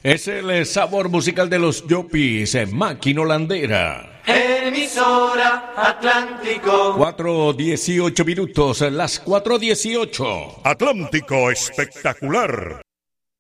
Es el sabor musical de los Yopis, Máquina Holandera. Emisora Atlántico. 4:18 minutos, las 4:18. Atlántico Espectacular.